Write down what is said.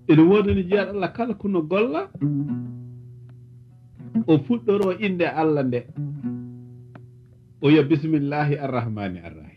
ene wodani jiyaɗo Allah kala kono golla o fuɗɗoro inde Allah nde o wiya bisimillahi arrahmani arrahim